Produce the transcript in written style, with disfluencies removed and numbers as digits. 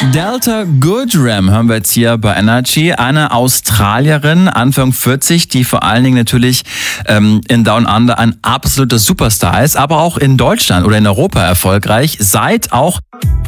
Delta Goodrem hören wir jetzt hier bei Energy. Eine Australierin, Anfang 40, die vor allen Dingen natürlich in Down Under ein absoluter Superstar ist, aber auch in Deutschland oder in Europa erfolgreich. Seit auch